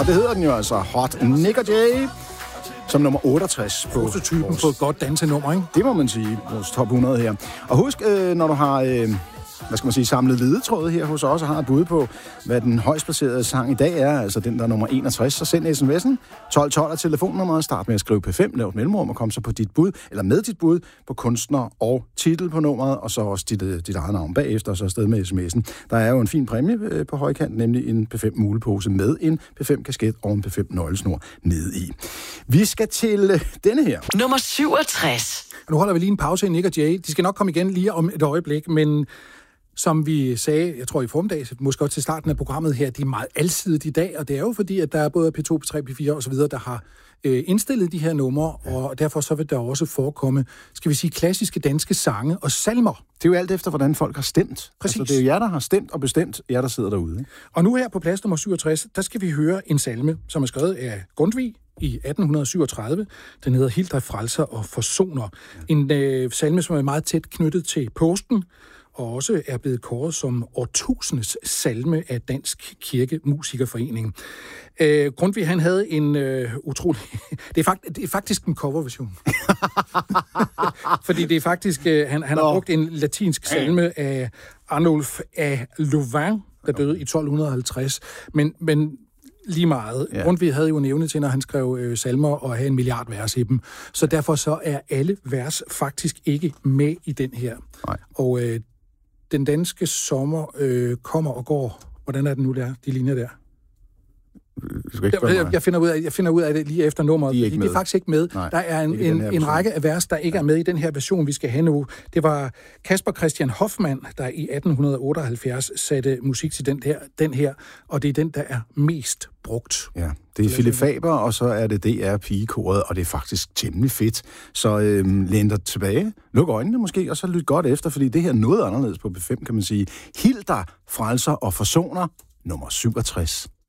Og det hedder den jo altså Hot Nick og Jay, som nummer 68 på prototypen på et godt dansenummer, ikke? Det må man sige, vores top 100 her. Og husk, når du har samlet ledetråde her hos os og har et bud på, hvad den højst placerede sang i dag er, altså den, der er nummer 61, så send sms'en 1212 af telefonnummeret, start med at skrive P5, lav et mellemrum og kom så på dit bud, eller med dit bud på kunstner og titel på nummeret, og så også dit eget navn bagefter, og så afsted med sms'en. Der er jo en fin præmie på højkant, nemlig en P5 mulepose med en P5 kasket og en P5 nøglesnor nede i. Vi skal til denne her. Nummer 67. Nu holder vi lige en pause i Nick og Jay. De skal nok komme igen lige om et øjeblik, men som vi sagde, jeg tror i formiddag, måske også til starten af programmet her, de er meget alsidige i dag, og det er jo fordi, at der er både P2, P3, P4 og så videre, der har indstillet de her numre, og derfor så vil der også forekomme, skal vi sige, klassiske danske sange og salmer. Det er jo alt efter, hvordan folk har stemt. Præcis. Altså, det er jo jer, der har stemt og bestemt, jer, der sidder derude. Ikke? Og nu her på plads nummer 67, der skal vi høre en salme, som er skrevet af Grundtvig i 1837. Den hedder Hild dig frelser og forsoner. En salme, som er meget tæt knyttet til påsken, og også er blevet kåret som årtusindets salme af Dansk Kirkemusikerforening. Grundtvig, han havde en utrolig... Det er faktisk en coverversion. Fordi det er faktisk... Han har brugt en latinsk salme af Arnulf af Louvain, der døde i 1250. Men lige meget. Ja. Grundtvig havde jo en evne til, når han skrev salmer, og have 1 milliard vers i dem. Så derfor så er alle vers faktisk ikke med i den her. Nej. Og den danske sommer kommer og går. Hvordan er den nu der, de linjer der? Jeg finder ud af det lige efter nummeret. De er faktisk ikke med. Nej, der er en række af vers, der ikke er med i den her version, vi skal have nu. Det var Kasper Christian Hoffmann, der i 1878 satte musik til den her, og det er den, der er mest brugt. Ja, det er Philip Faber, og så er det DR Pigekoret, og det er faktisk temmelig fedt. Så læn dig tilbage, luk øjnene måske, og så lyt godt efter, fordi det her er noget anderledes på P5, kan man sige. Hild dig frelser og forsoner, nummer 67.